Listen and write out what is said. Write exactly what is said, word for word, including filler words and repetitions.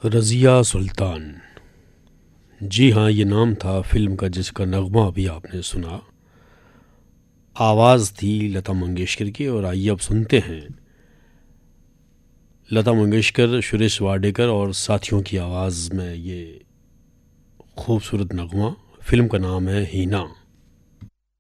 रज़िया सुल्तान। जी हाँ, ये नाम था फ़िल्म का जिसका नगमा अभी आपने सुना। आवाज़ थी लता मंगेशकर की। और आइए अब सुनते हैं लता मंगेशकर, सुरेश वाडेकर और साथियों की आवाज़ में ये खूबसूरत नगमा। फ़िल्म का नाम है हीना।